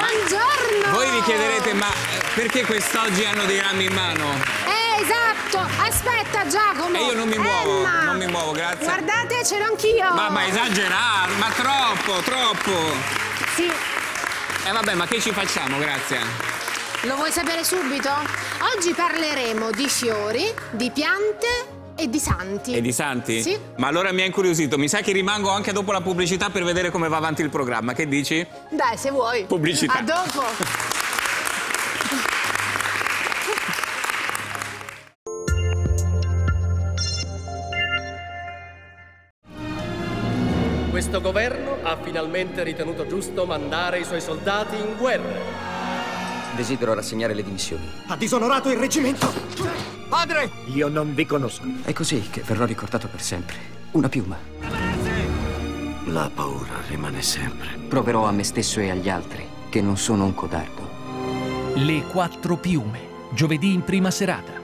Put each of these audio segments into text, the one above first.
Buongiorno! Voi vi chiederete, ma perché quest'oggi hanno dei rami in mano? Esatto! Aspetta, Giacomo! E io non mi muovo, non mi muovo, grazie. Guardate, ce l'ho anch'io! Ma esagerare, ma troppo! Sì. Vabbè, ma che ci facciamo, grazie? Lo vuoi sapere subito? Oggi parleremo di fiori, di piante e di santi. E di santi? Sì. Ma allora mi ha incuriosito, mi sa che rimango anche dopo la pubblicità per vedere come va avanti il programma, che dici? Dai, se vuoi. Pubblicità. A dopo. Questo governo ha finalmente ritenuto giusto mandare i suoi soldati in guerra. Desidero rassegnare le dimissioni. Ha disonorato il reggimento! Padre! Io non vi conosco. È così che verrò ricordato per sempre. Una piuma. La paura rimane sempre. Proverò a me stesso e agli altri che non sono un codardo. Le 4 piume, giovedì in prima serata.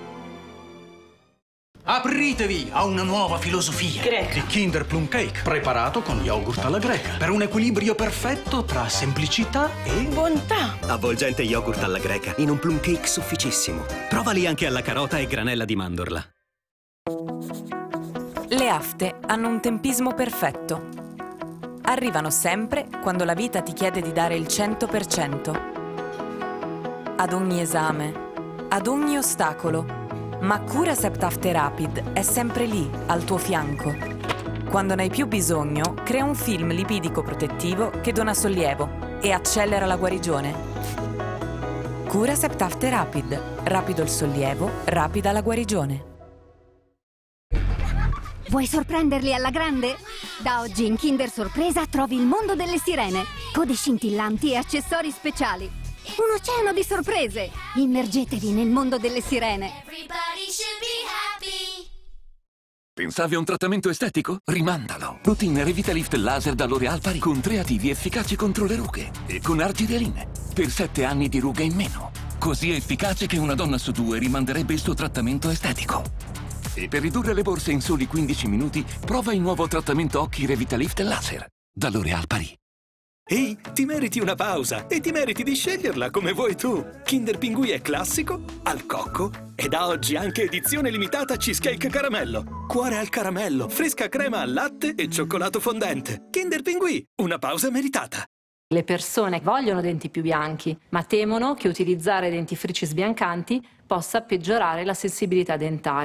Apritevi a una nuova filosofia. Greca. Il Kinder Plum Cake, preparato con yogurt alla greca. Per un equilibrio perfetto tra semplicità e Bontà. Avvolgente yogurt alla greca in un plum cake sufficissimo. Provali anche alla carota e granella di mandorla. Le afte hanno un tempismo perfetto. Arrivano sempre quando la vita ti chiede di dare il 100%. Ad ogni esame, ad ogni ostacolo. Ma Curacept After Rapid è sempre lì, al tuo fianco. Quando ne hai più bisogno, crea un film lipidico protettivo che dona sollievo e accelera la guarigione. Curacept After Rapid. Rapido il sollievo, rapida la guarigione. Vuoi sorprenderli alla grande? Da oggi in Kinder Sorpresa trovi il mondo delle sirene, code scintillanti e accessori speciali. Un oceano di sorprese! Immergetevi nel mondo delle sirene. Pensavi a un trattamento estetico? Rimandalo! Routine Revitalift Laser da L'Oréal Paris con 3 attivi efficaci contro le rughe e con Argireline per 7 anni di rughe in meno. Così efficace che una donna su 2 rimanderebbe il suo trattamento estetico. E per ridurre le borse in soli 15 minuti, prova il nuovo trattamento occhi Revitalift Laser da L'Oréal Paris. Ehi, ti meriti una pausa e ti meriti di sceglierla come vuoi tu. Kinder Pinguì è classico, al cocco e da oggi anche edizione limitata cheesecake caramello. Cuore al caramello, fresca crema al latte e cioccolato fondente. Kinder Pinguì, una pausa meritata. Le persone vogliono denti più bianchi, ma temono che utilizzare dentifrici sbiancanti possa peggiorare la sensibilità dentale.